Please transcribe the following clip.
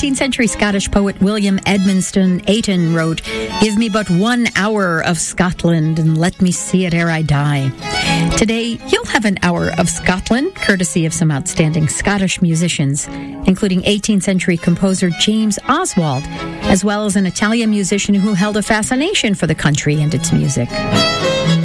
16th century Scottish poet William Edmondson Ayton wrote, "Give me but 1 hour of Scotland and let me see it ere I die." Today, you'll have an hour of Scotland, courtesy of some outstanding Scottish musicians, including 18th century composer James Oswald, as well as an Italian musician who held a fascination for the country and its music.